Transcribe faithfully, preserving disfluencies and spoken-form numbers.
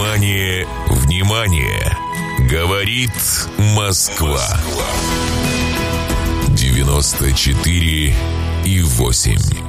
Внимание, внимание! Говорит Москва. девяносто четыре и восемь.